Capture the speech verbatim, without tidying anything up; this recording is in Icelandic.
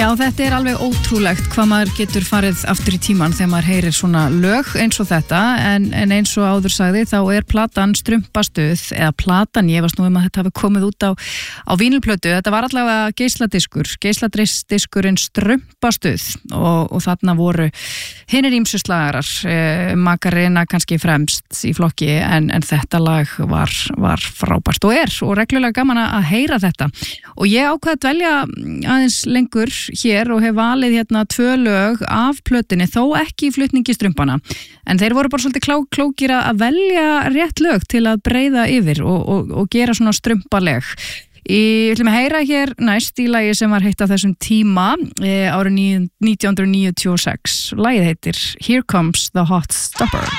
Já, þetta er alveg ótrúlegt hvað maður getur farið aftur í tíman þegar maður heyrir svona lög eins og þetta, en, en eins og áður sagði þá er platan Strumpastuð, eða platan, ég varst nú um að þetta hafi komið út á, á vínilplötu, þetta var allavega geisladiskur, geisladiskurinn Strumpastuð og, og þarna voru hinir ýmsu slagarar, eh, Macarena kannski fremst í flokki, en, en þetta lag var, var frábært og er, og reglulega gaman að heyra þetta og ég ákvað að dvelja aðeins lengur hér og hef valið hérna tvö lög af plötunni, þó ekki í flutningi Strumpana, en þeir voru bara svolítið klá, klókir að velja rétt lög til að breiða yfir og, og, og gera svona strumpaleg. Ég ætlum að heyra hér næst í lagi sem var heitt á þessum tíma e, árið nítján hundruð níutíu og sex. Lagið heitir Here Comes the Hot Stopper.